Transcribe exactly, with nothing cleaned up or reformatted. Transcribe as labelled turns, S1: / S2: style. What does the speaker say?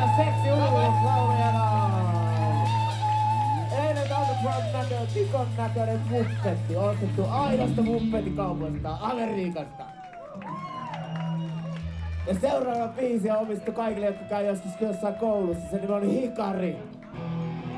S1: ja Seksi Ulvos laulajana. Eilen Underground näköinen, tikon näköinen muppetti, ostettu aidosta muppettikaupasta Amerikasta. Ja seuraava biisi on omistettu kaikille, jotka käy joskus jossain koulussa. Se nimi oli Hikari.